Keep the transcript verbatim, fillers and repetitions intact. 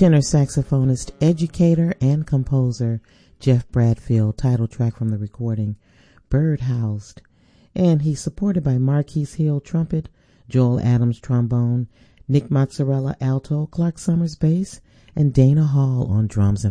tenor saxophonist, educator, and composer Jeff Bradfield, title track from the recording, Bird Housed. And he's supported by Marquise Hill, trumpet, Joel Adams, trombone, Nick Mozzarella, alto, Clark Summers, bass, and Dana Hall on drums and